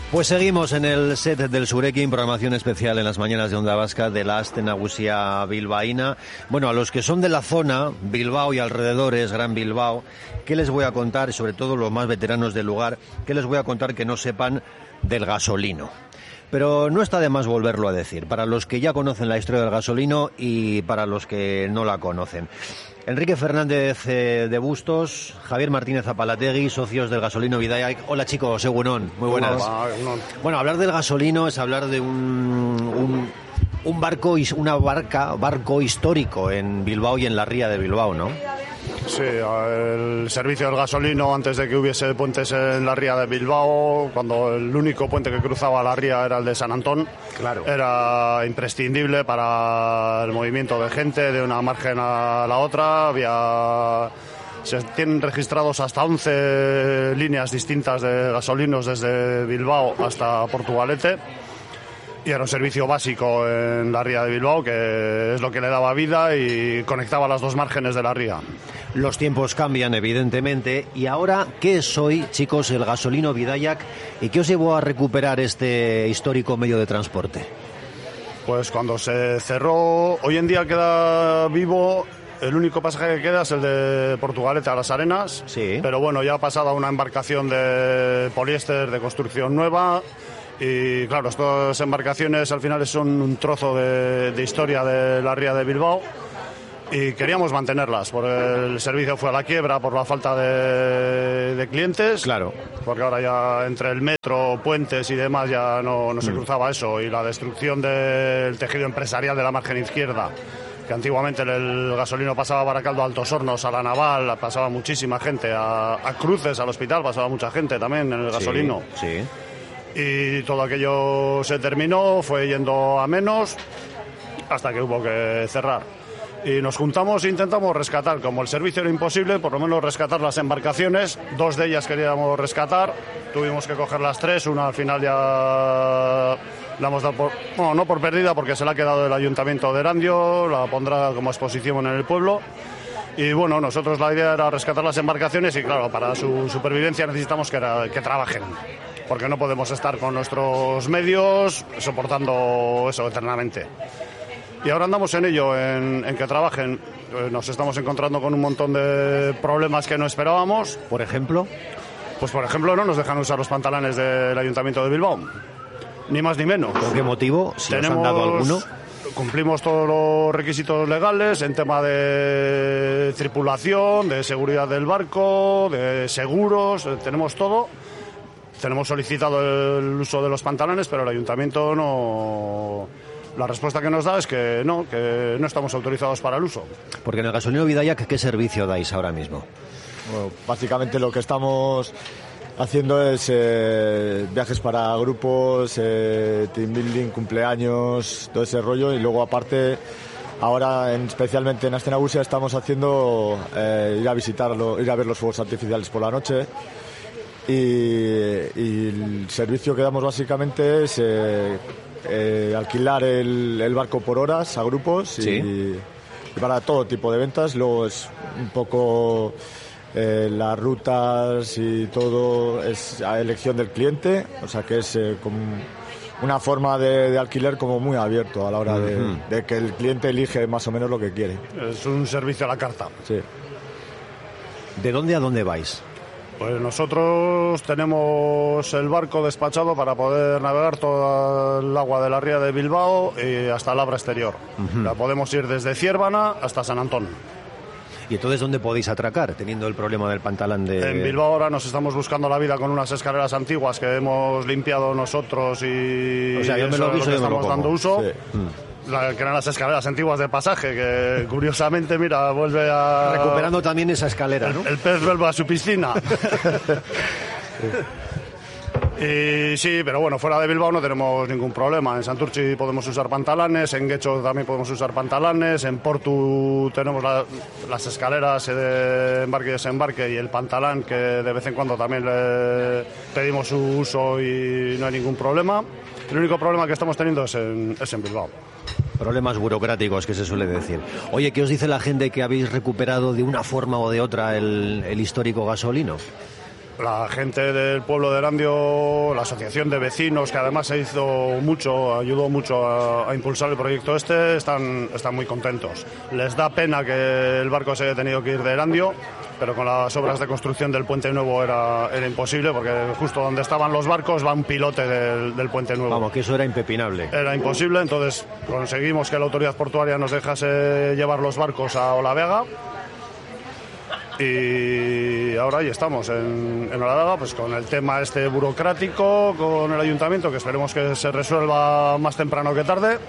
Pues seguimos en el set del Surekin, programación especial en las mañanas de Onda Vasca de la Aste Nagusia bilbaína. Bueno, a los que son de la zona, Bilbao y alrededores, Gran Bilbao, ¿qué les voy a contar? Sobre todo los más veteranos del lugar, ¿qué les voy a contar que no sepan del gasolino? Pero no está de más volverlo a decir, para los que ya conocen la historia del gasolino y para los que no la conocen. Enrique Fernández de Bustos, Javier Martínez Apalategui, socios del Gasolino Bidaiak. Hola chicos, egunon, muy buenas. Bueno, hablar del gasolino es hablar de un barco histórico en Bilbao y en la ría de Bilbao, ¿no? Sí, el servicio del gasolino, antes de que hubiese puentes en la ría de Bilbao, cuando el único puente que cruzaba la ría era el de San Antón, claro, era imprescindible para el movimiento de gente de una margen a la otra. Se tienen registrados hasta 11 líneas distintas de gasolinos desde Bilbao hasta Portugalete. Y era un servicio básico en la ría de Bilbao, que es lo que le daba vida y conectaba las dos márgenes de la ría. Los tiempos cambian, evidentemente. Y ahora, ¿qué es hoy, chicos, el Gasolino Bidaiak? ¿Y qué os llevó a recuperar este histórico medio de transporte? Pues cuando se cerró, hoy en día queda vivo. El único pasaje que queda es el de Portugalete a Las Arenas. Sí. Pero bueno, ya ha pasado a una embarcación de poliéster de construcción nueva. Y claro, estas embarcaciones al final son un trozo de historia de la ría de Bilbao y queríamos mantenerlas, porque el servicio fue a la quiebra por la falta de clientes. Claro. Porque ahora ya entre el metro, puentes y demás ya no se cruzaba eso, y la destrucción del tejido empresarial de la margen izquierda, que antiguamente el gasolino pasaba a Baracaldo, a Altos Hornos, a la Naval, pasaba muchísima gente, a Cruces, al hospital, pasaba mucha gente también en el gasolino. Sí. Y todo aquello se terminó, fue yendo a menos hasta que hubo que cerrar. Y nos juntamos e intentamos rescatar, como el servicio era imposible, por lo menos rescatar las embarcaciones. 2 de ellas queríamos rescatar, tuvimos que coger las 3, una al final ya la hemos dado no por perdida, porque se la ha quedado el Ayuntamiento de Erandio, la pondrá como exposición en el pueblo. Y bueno, nosotros la idea era rescatar las embarcaciones y claro, para su supervivencia necesitamos que trabajen, porque no podemos estar con nuestros medios soportando eso eternamente. Y ahora andamos en ello, en que trabajen. Nos estamos encontrando con un montón de problemas que no esperábamos. ¿Por ejemplo? Pues por ejemplo no nos dejan usar los pantalanes del Ayuntamiento de Bilbao, ni más ni menos. ¿Por qué motivo? Si os han dado alguno. Cumplimos todos los requisitos legales en tema de tripulación, de seguridad del barco, de seguros, tenemos todo. Tenemos solicitado el uso de los pantalones, pero el ayuntamiento no. La respuesta que nos da es que no estamos autorizados para el uso. Porque en el Gasolino Bidaiak, ¿qué servicio dais ahora mismo? Bueno, básicamente lo que estamos haciendo es viajes para grupos, team building, cumpleaños, todo ese rollo. Y luego aparte, ahora especialmente en Aste Nagusia estamos haciendo ir a ver los fuegos artificiales por la noche. Y el servicio que damos básicamente es alquilar el barco por horas a grupos. ¿Sí? y para todo tipo de ventas. Luego es un poco las rutas y todo es a elección del cliente, o sea que es como una forma de alquiler como muy abierto a la hora de que el cliente elige más o menos lo que quiere. Es un servicio a la carta. Sí. ¿De dónde a dónde vais? Pues nosotros tenemos el barco despachado para poder navegar toda el agua de la ría de Bilbao y hasta el Abra exterior. La podemos ir desde Ciérvana hasta San Antón. ¿Y entonces dónde podéis atracar, teniendo el problema del pantalán de...? En Bilbao ahora nos estamos buscando la vida con unas escaleras antiguas que hemos limpiado nosotros y... O sea, yo me lo guiso y me lo como. Dando uso. Sí. Que eran las escaleras antiguas de pasaje, que curiosamente, mira, vuelve a... Recuperando también esa escalera, ¿no? El pez vuelve a su piscina. Y sí, pero bueno, fuera de Bilbao no tenemos ningún problema. En Santurtzi podemos usar pantalanes, en Guecho también podemos usar pantalanes, en Portu tenemos las escaleras de embarque y desembarque y el pantalán, que de vez en cuando también le pedimos su uso y no hay ningún problema. El único problema que estamos teniendo es en Bilbao. Problemas burocráticos, que se suele decir. Oye, ¿qué os dice la gente que habéis recuperado de una forma o de otra el histórico gasolino? La gente del pueblo de Erandio, la asociación de vecinos, que además ayudó mucho a impulsar el proyecto están muy contentos. Les da pena que el barco se haya tenido que ir de Erandio, pero con las obras de construcción del puente nuevo era imposible, porque justo donde estaban los barcos va un pilote del puente nuevo. Vamos, que eso era impepinable. Era imposible, entonces conseguimos que la autoridad portuaria nos dejase llevar los barcos a Olavega. Y ahora ahí estamos en Olavega, pues con el tema burocrático, con el ayuntamiento, que esperemos que se resuelva más temprano que tarde.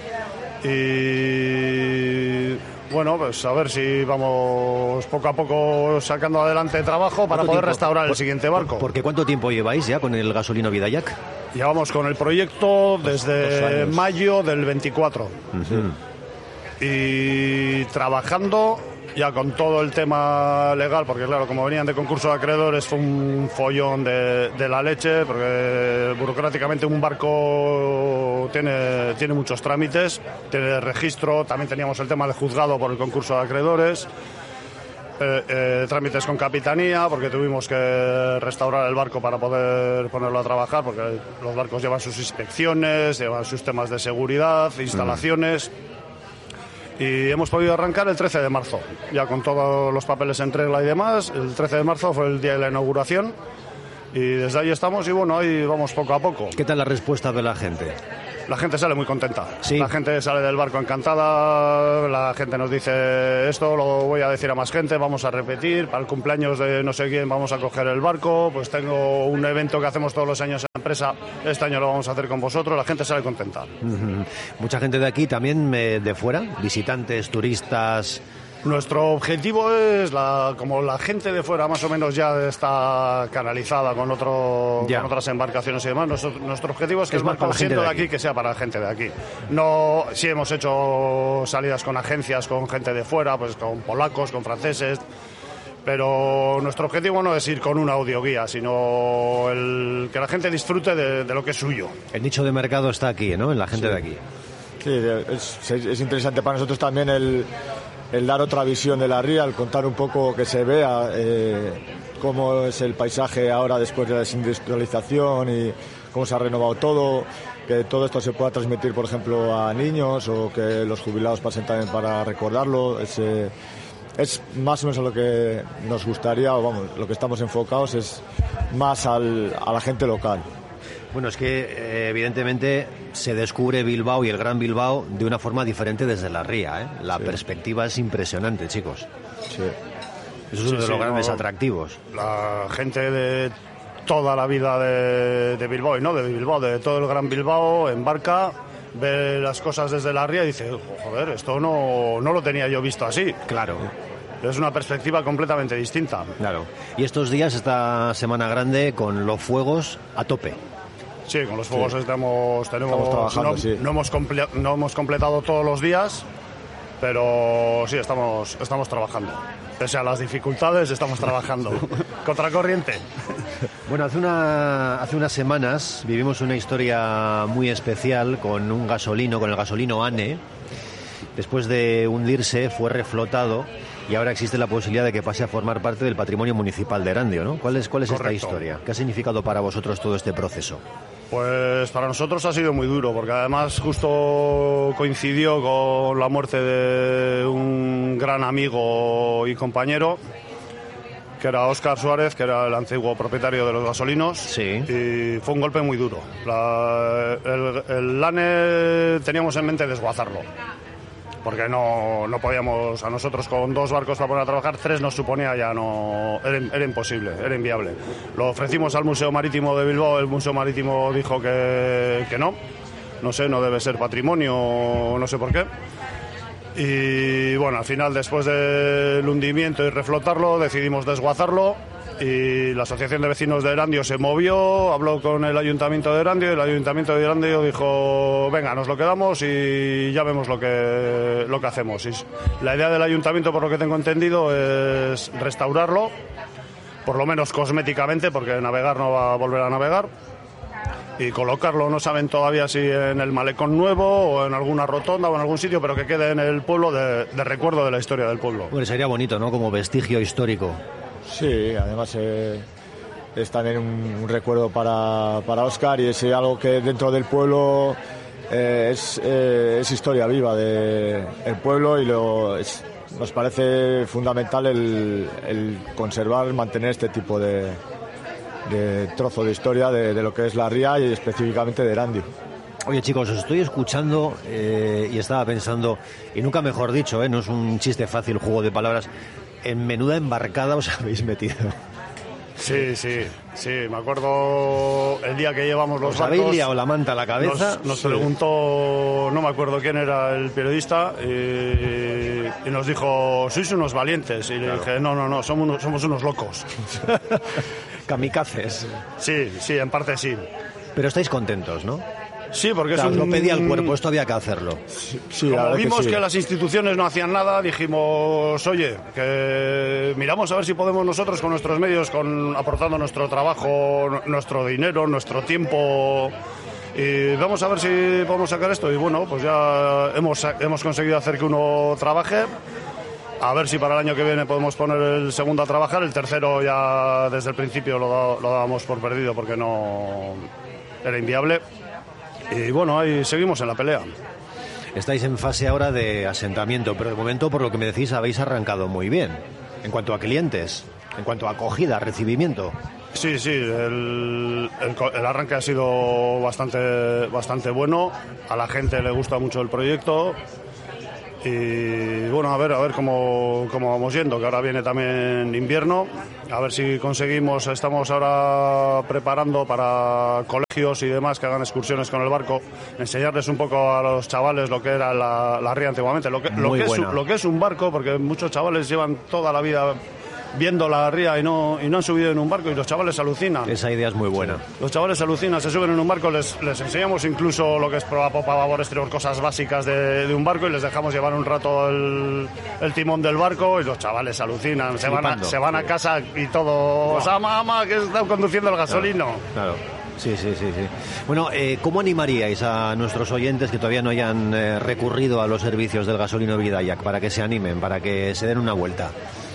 Y bueno, pues a ver si vamos poco a poco sacando adelante trabajo para poder restaurar el siguiente barco. Porque ¿cuánto tiempo lleváis ya con el gasolino Vidayac? Llevamos con el proyecto desde mayo del 24. Uh-huh. Y trabajando ya con todo el tema legal, porque claro, como venían de concurso de acreedores fue un follón de la leche, porque burocráticamente un barco tiene muchos trámites, tiene registro, también teníamos el tema del juzgado por el concurso de acreedores, trámites con capitanía, porque tuvimos que restaurar el barco para poder ponerlo a trabajar, porque los barcos llevan sus inspecciones, llevan sus temas de seguridad, instalaciones. Y hemos podido arrancar el 13 de marzo, ya con todos los papeles en regla y demás. El 13 de marzo fue el día de la inauguración y desde ahí estamos y bueno, ahí vamos poco a poco. ¿Qué tal la respuesta de la gente? La gente sale muy contenta. ¿Sí? La gente sale del barco encantada, la gente nos dice esto, lo voy a decir a más gente, vamos a repetir, para el cumpleaños de no sé quién vamos a coger el barco, pues tengo un evento que hacemos todos los años en la empresa, este año lo vamos a hacer con vosotros, la gente sale contenta. Uh-huh. Mucha gente de aquí, también de fuera, visitantes, turistas. Nuestro objetivo es, como la gente de fuera más o menos ya está canalizada con otras embarcaciones y demás, nuestro objetivo es que el barco, siendo de aquí, que sea para la gente de aquí. No, sí hemos hecho salidas con agencias, con gente de fuera, pues con polacos, con franceses, pero nuestro objetivo no es ir con una audioguía, sino que la gente disfrute de lo que es suyo. El nicho de mercado está aquí, ¿no? En la gente de aquí. Sí, es interesante para nosotros también el dar otra visión de la ría, el contar un poco, que se vea cómo es el paisaje ahora después de la desindustrialización y cómo se ha renovado todo, que todo esto se pueda transmitir, por ejemplo, a niños o que los jubilados pasen también para recordarlo. Es más o menos a lo que nos gustaría, o vamos, lo que estamos enfocados es más a la gente local. Bueno, es que evidentemente se descubre Bilbao y el Gran Bilbao de una forma diferente desde la ría, ¿eh? La perspectiva es impresionante, chicos. Sí. Eso es uno de los grandes atractivos. La gente de toda la vida de Bilbao, y no de Bilbao, de todo el Gran Bilbao, embarca, ve las cosas desde la ría y dice, joder, esto no lo tenía yo visto así. Claro. Es una perspectiva completamente distinta. Claro. Y estos días, esta Semana Grande, con los fuegos a tope. Sí, con los fuegos estamos trabajando, no hemos completado todos los días, pero sí, estamos trabajando. Pese a las dificultades, estamos trabajando. Contracorriente. Bueno, hace unas semanas vivimos una historia muy especial con el gasolino ANE. Después de hundirse, fue reflotado y ahora existe la posibilidad de que pase a formar parte del patrimonio municipal de Erandio, ¿no? ¿Cuál es esta historia? ¿Qué ha significado para vosotros todo este proceso? Pues para nosotros ha sido muy duro, porque además justo coincidió con la muerte de un gran amigo y compañero, que era Óscar Suárez, que era el antiguo propietario de los gasolinos. Sí. Y fue un golpe muy duro. El ANE teníamos en mente desguazarlo, porque no podíamos, a nosotros con 2 barcos para poner a trabajar, 3 nos suponía ya era imposible, era inviable. Lo ofrecimos al Museo Marítimo de Bilbao, el Museo Marítimo dijo que no sé, no debe ser patrimonio, no sé por qué. Y bueno, al final, después del hundimiento y reflotarlo, decidimos desguazarlo. Y la Asociación de Vecinos de Erandio se movió, habló con el Ayuntamiento de Erandio y el Ayuntamiento de Erandio dijo, venga, nos lo quedamos y ya vemos lo que hacemos. Y la idea del Ayuntamiento, por lo que tengo entendido, es restaurarlo, por lo menos cosméticamente, porque navegar no va a volver a navegar, y colocarlo, no saben todavía si en el malecón nuevo o en alguna rotonda o en algún sitio, pero que quede en el pueblo de recuerdo de la historia del pueblo. Bueno, sería bonito, ¿no? Como vestigio histórico. Sí, además es también un recuerdo para Óscar, y es algo que dentro del pueblo es historia viva del pueblo, y nos parece fundamental el conservar, mantener este tipo de trozo de historia de lo que es la ría y específicamente de Erandio. Oye, chicos, os estoy escuchando y estaba pensando, y nunca mejor dicho, no es un chiste fácil, juego de palabras, en menuda embarcada os habéis metido. Sí, me acuerdo el día que llevamos los barcos. ¿Os habéis liado la manta a la cabeza? Nos preguntó, no me acuerdo quién era el periodista, y nos dijo, sois unos valientes. Y le dije, no, somos unos locos. Kamikazes. Sí, en parte sí. Pero estáis contentos, ¿no? Sí, porque claro, es un... lo pedía el cuerpo, esto había que hacerlo. Sí, como vimos que las instituciones no hacían nada, dijimos, oye, que miramos a ver si podemos nosotros con nuestros medios, aportando nuestro trabajo, nuestro dinero, nuestro tiempo, y vamos a ver si podemos sacar esto. Y bueno, pues ya hemos conseguido hacer que uno trabaje. A ver si para el año que viene podemos poner el segundo a trabajar. El tercero ya desde el principio lo dábamos por perdido porque no era inviable. Y bueno, ahí seguimos en la pelea. Estáis en fase ahora de asentamiento, pero de momento, por lo que me decís, habéis arrancado muy bien. En cuanto a clientes, en cuanto a acogida, recibimiento. Sí, el arranque ha sido bastante bueno. A la gente le gusta mucho el proyecto. Y bueno, a ver cómo vamos yendo, que ahora viene también invierno. A ver si conseguimos, estamos ahora preparando para colegios y demás que hagan excursiones con el barco, enseñarles un poco a los chavales lo que era la ría antiguamente, lo que es un barco, porque muchos chavales llevan toda la vida viendo la ría y no han subido en un barco, y los chavales alucinan. Esa idea es muy buena. Los chavales alucinan, se suben en un barco, les enseñamos incluso lo que es proa, popa, babor, exterior, cosas básicas de un barco, y les dejamos llevar un rato el timón del barco, y los chavales alucinan, se van a casa y todos, mamá, que están conduciendo el gasolino. Claro. Sí. Bueno, ¿cómo animaríais a nuestros oyentes que todavía no hayan recurrido a los servicios del Gasolino Vidayak para que se animen, para que se den una vuelta?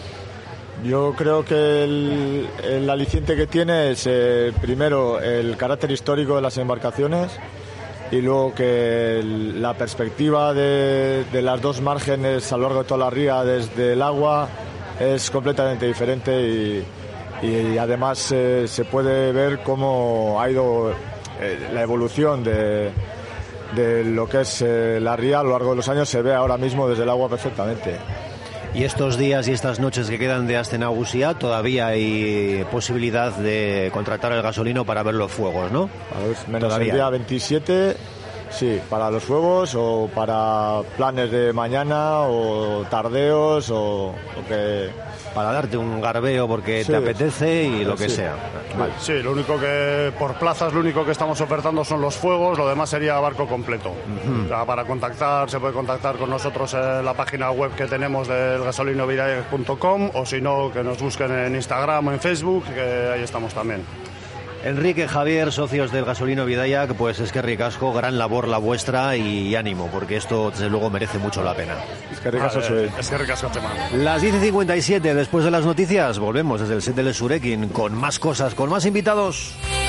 Yo creo que el aliciente que tiene es, primero, el carácter histórico de las embarcaciones, y luego que la perspectiva de las dos márgenes a lo largo de toda la ría desde el agua es completamente diferente, y además se puede ver cómo ha ido la evolución de lo que es la ría a lo largo de los años. Se ve ahora mismo desde el agua perfectamente. Y estos días y estas noches que quedan de Aste Nagusia, todavía hay posibilidad de contratar el Gasolino para ver los fuegos, ¿no? Menos todavía. El día 27, sí, para los fuegos, o para planes de mañana, o tardeos, o que... Para darte un garbeo porque te apetece y lo que sea. Vale. Sí, lo único que por plazas, lo único que estamos ofertando son los fuegos, lo demás sería barco completo. O sea, para contactar, se puede contactar con nosotros en la página web que tenemos del gasolinovidayak.com, o si no, que nos busquen en Instagram o en Facebook, que ahí estamos también. Enrique, Javier, socios del Gasolino Vidayak, pues es que ricasco, gran labor la vuestra, y ánimo, porque esto desde luego merece mucho la pena. Es que ricasco, Las 10:57, después de las noticias, volvemos desde el set del Surekin con más cosas, con más invitados.